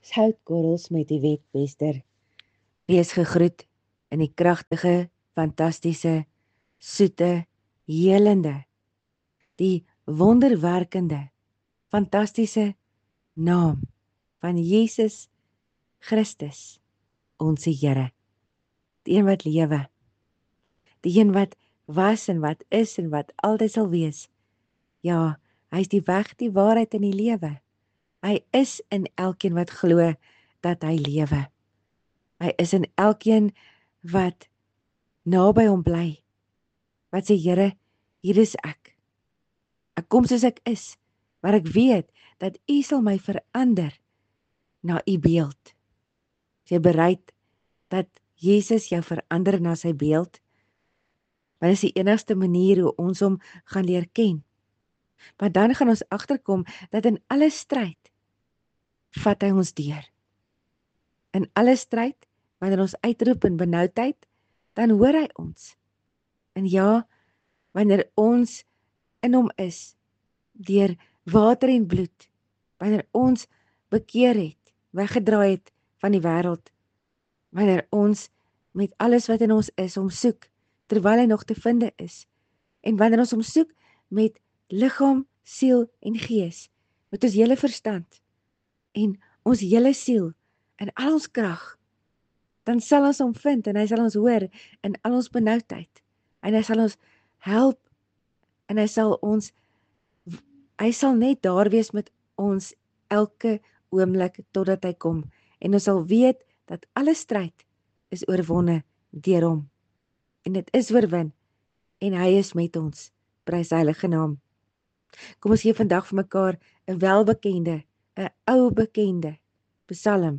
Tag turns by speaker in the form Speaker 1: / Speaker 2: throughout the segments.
Speaker 1: Soutkorrels met die wetbester. Wees gegroet in die kragtige, fantastiese, soete, helende, die wonderwerkende, fantastiese naam van Jesus Christus, ons Here. Die een wat lewe, die een wat was en wat is en wat altyd sal wees. Ja, hy is die weg, die waarheid en die lewe. Hy is in elkeen wat glo dat hy lewe. Hy is in elkeen wat naby hom bly. Wat sê, Here, hier is ek. Ek kom soos ek is, maar ek weet dat U sal my verander na U beeld. Is jy bereid dat Jesus jou verander na sy beeld? Want dit is die enigste manier hoe ons hom gaan leer ken. Maar dan gaan ons agterkom dat in alle stryd vat hy ons deur. In alle stryd, wanneer ons uitroep in benoudheid, dan hoor hy ons. En ja, wanneer ons in hom is, deur water en bloed, wanneer ons bekeer het, weggedraai het van die wêreld, wanneer ons met alles wat in ons is, hom soek, terwyl hy nog te vinde is, en wanneer ons hom soek met liggaam, siel en gees, met ons hele verstand, en ons hele siel, en al ons krag, dan sal ons hom vind, en hy sal ons hoor, in al ons benoudheid, en hy sal ons help, en hy sal net daar wees met ons, elke oomblik, totdat hy kom, en ons sal weet, dat alle stryd, is oorwonne, deur hom, en dit is oorwin, en hy is met ons, prys sy heilige naam. Kom ons gee vandag vir mekaar, 'n welbekende, 'n ou bekende, Psalm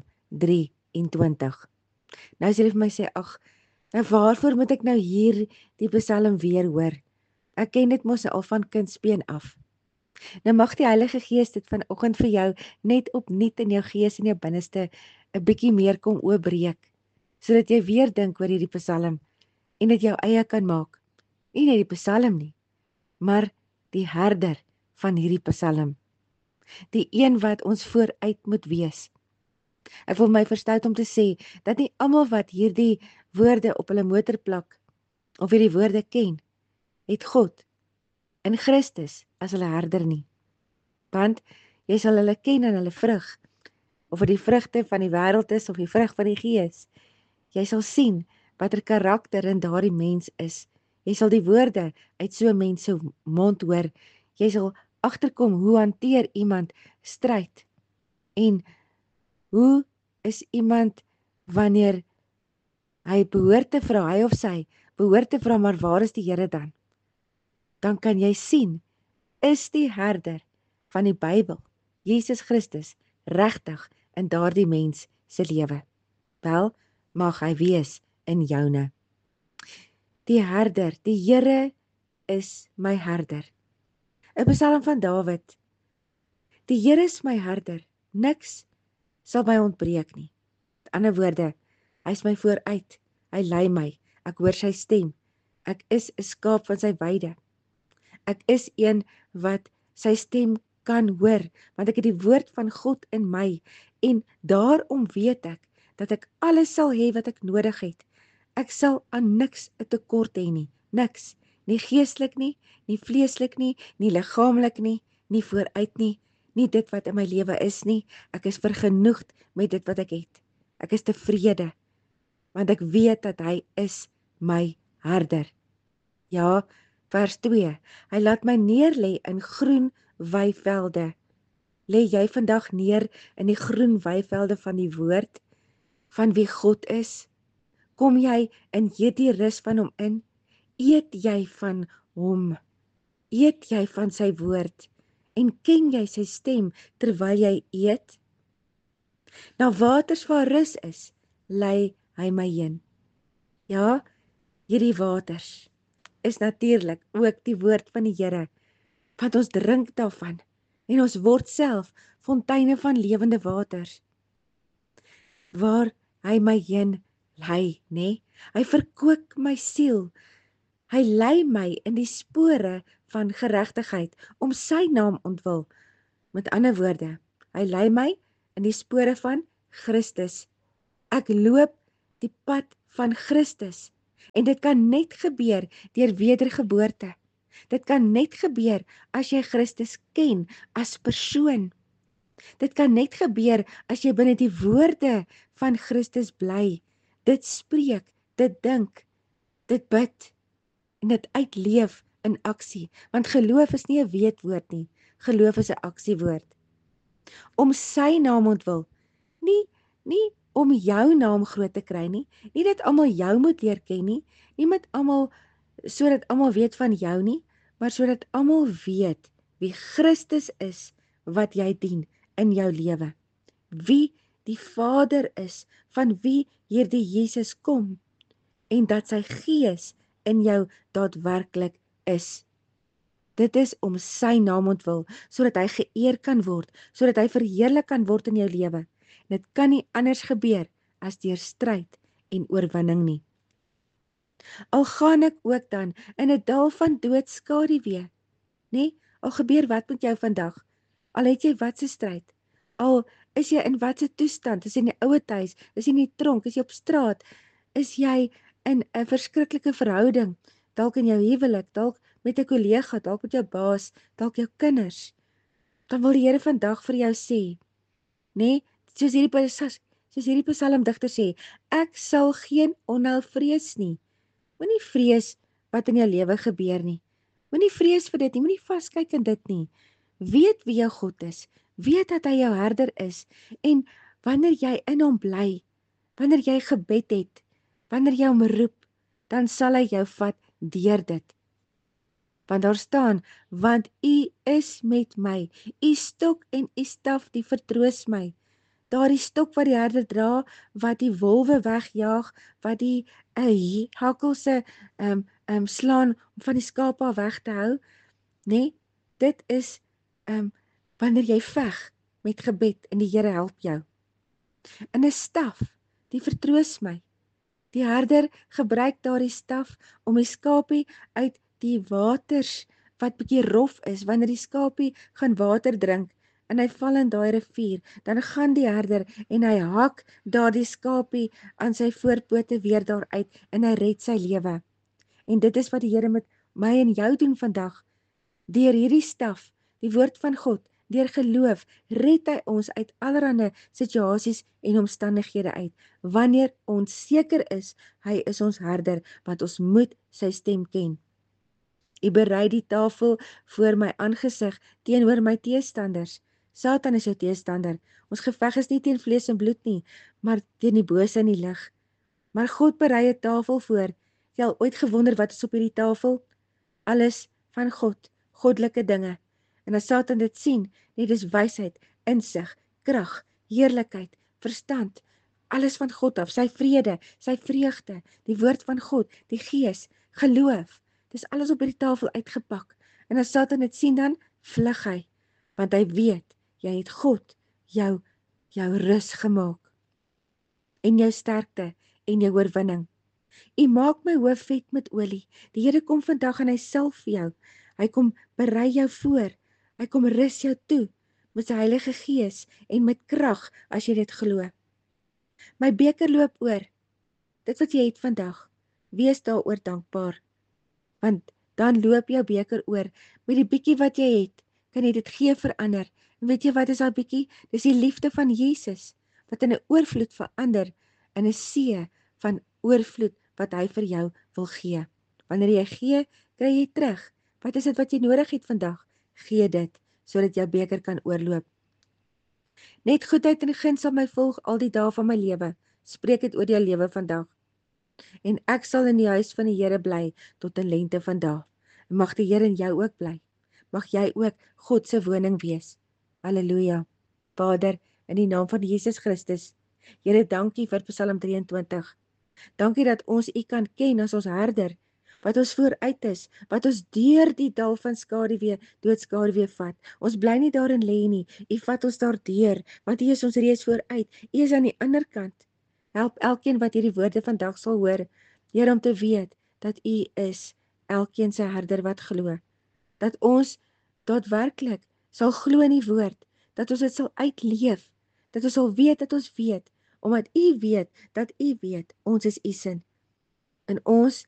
Speaker 1: 23. Nou sê jy vir my sê, ag, nou waarvoor moet ek nou hier die Psalm weer hoor? Ek ken dit mos al van kindsbeen af. Nou mag die Heilige Gees dit vanoggend vir jou net opnuut in jou gees en jou binneste 'n bietjie meer kom oopbreek, sodat jy weer dink oor hierdie Psalm en dit jou eie kan maak. Nie net die Psalm nie, maar die herder van hierdie Psalm. Die een wat ons vooruit moet wees. Ek voel my verstout om te sê, dat nie almal wat hierdie woorde op hulle motor plak, of hierdie woorde ken, het God in Christus as hulle herder nie. Want jy sal hulle ken aan hulle vrug, of dit die vrugte van die wêreld is, of die vrug van die Gees. Jy sal sien watter karakter in daardie mens is. Jy sal die woorde uit so 'n mens se mond hoor. Jy sal agterkom hoe hanteer iemand stryd, en hoe is iemand wanneer hy behoort te vra, hy of sy behoort te vra, maar waar is die Here dan? Dan kan jy sien, is die herder van die Bybel, Jesus Christus, regtig in daardie mens se lewe? Wel, mag hy wees in joune. Die herder, die Here is my herder. 'n Psalm van Dawid. Die Here is my herder, niks sal my ontbreek nie. Met ander woorde, hy is my vooruit, hy lei my, ek hoor sy stem, ek is 'n skaap van sy weide. Ek is een wat sy stem kan hoor, want ek het die woord van God in my, en daarom weet ek, dat ek alles sal hê wat ek nodig het. Ek sal aan niks 'n tekort hê nie, niks, nie geestelik nie, nie vleeslik nie, nie liggaamlik nie, nie vooruit nie, nie dit wat in my lewe is nie. Ek is vergenoegd met dit wat ek het. Ek is tevrede, want ek weet dat hy is my herder. Ja, vers 2, hy laat my neerlê in groen weivelde. Lê jy vandag neer in die groen weivelde van die woord, van wie God is? Kom jy in hierdie rus van hom in? Eet jy van hom? Eet jy van sy woord? En ken jy sy stem terwyl jy eet? Na waters waar rus is, lei hy my heen. Ja, hierdie waters is natuurlik ook die woord van die Here, want ons drink daarvan, en ons word self fonteine van lewende waters, waar hy my heen lei, nê? Hy verkoop my siel, hy lei my in die spore van geregtigheid, om sy naam ontwil. Met ander woorde, hy lei my in die spore van Christus. Ek loop die pad van Christus. En dit kan net gebeur deur wedergeboorte. Dit kan net gebeur as jy Christus ken as persoon. Dit kan net gebeur as jy binne die woorde van Christus bly. Dit spreek, dit dink, dit bid en dit uitleef in aksie. Want geloof is nie 'n weetwoord nie. Geloof is 'n aksiewoord. Om sy naam ontwil, nie om jou naam groot te kry nie, nie dat almal jou moet leer ken nie, nie met almal sodat almal weet van jou nie, maar sodat almal weet wie Christus is wat jy dien in jou lewe. Wie die Vader is van wie hierdie Jesus kom en dat sy Gees in jou daadwerklik is. Dit is om sy naam ontwil, sodat hy geëer kan word, sodat hy verheerlik kan word in jou lewe. Dit kan nie anders gebeur as deur stryd en oorwinning nie. Al gaan ek ook dan in 'n dal van doodskaduwee, nê? Al gebeur wat met jou vandag, al het jy wat se stryd, al is jy in wat se toestand, is jy in die ouer huis, is jy in die tronk, is jy op straat, is jy in 'n verskriklike verhouding, dalk in jou huwelik, dalk met 'n kollega, dalk met jou baas, dalk jou kinders, dan wil die Here vandag vir jou sê, nê, soos hierdie psalmdigter sê, ek sal geen onheil vrees nie. Moenie vrees wat in jou lewe gebeur nie. Moenie vrees vir dit nie, moenie vaskyk in dit nie. Weet wie jou God is, weet dat hy jou herder is, en wanneer jy in hom bly, wanneer jy gebed het, wanneer jy hom roep, dan sal hy jou vat deur dit. Want daar staan, want u is met my, u stok en u staf die vertroos my. Daardie stok wat die herder dra, wat die wolwe wegjaag, wat die hakkelse slaan om van die skape af weg te hou, nê? Dit is wanneer jy veg met gebed en die Here help jou. In 'n staf, die vertroos my. Die herder gebruik daardie staf om die skapie uit die waters wat bietjie rof is, wanneer die skapie gaan water drink en hy val in daai rivier, dan gaan die herder en hy hak daardie skapie aan sy voorpote weer daaruit en hy red sy lewe. En dit is wat die Here met my en jou doen vandag. Deur hierdie staf, die woord van God, deur geloof, red hy ons uit allerlei situasies en omstandighede uit, wanneer ons seker is, hy is ons herder, want ons moet sy stem ken. U berei die tafel voor my aangesig teenoor my teestanders. Satan is jou teestander. Ons geveg is nie teen vlees en bloed nie, maar teen die bose in die lig. Maar God berei 'n tafel voor. Jy al ooit gewonder wat is op hierdie tafel? Alles van God, goddelike dinge. En as Satan dit sien, dit is wysheid, insig, krag, heerlikheid, verstand, alles van God af, sy vrede, sy vreugde, die woord van God, die Gees, geloof. Dis alles op hierdie tafel uitgepak. En as Satan dit sien, dan vlug hy, want hy weet, jy het God jou rus gemaak, en jou sterkte, en jou oorwinning. U maak my hoof vet met olie. Die Here kom vandag en hy salf vir jou. Hy kom berei jou voor. Hy kom rus jou toe met sy Heilige Gees en met krag as jy dit glo. My beker loop oor. Dit wat jy het vandag, wees daaroor dankbaar. Want dan loop jou beker oor. Met die bietjie wat jy het, kan jy dit gee vir ander. En weet jy wat is daai bietjie? Dis die liefde van Jesus wat in 'n oorvloed verander in 'n see van oorvloed wat hy vir jou wil gee. Wanneer jy gee, kry jy terug. Wat is dit wat jy nodig het vandag? Gee dit, sodat jou beker kan oorloop. Net goedheid en guns sal my volg al die dae van my lewe. Spreek dit oor jou lewe vandag. En ek sal in die huis van die Here bly tot 'n lengte van dae. En mag die Here in jou ook bly. Mag jy ook God se woning wees. Halleluja. Vader, in die naam van Jesus Christus, Here, dankie vir Psalm 23. Dankie dat ons U kan ken as ons herder, wat ons vooruit is, wat ons deur die dal van skaduwee, doodskaduwee vat. Ons bly nie daarin lê nie, U vat ons daardeur, want U is ons reeds vooruit. U is aan die ander kant. Help elkeen wat hierdie woorde vandag sal hoor, Here, om te weet dat U is elkeen se herder wat glo. Dat ons daadwerklik sal glo in die woord, dat ons dit sal uitleef, dat ons sal weet dat ons weet, omdat U weet dat U weet, ons is U sin. En ons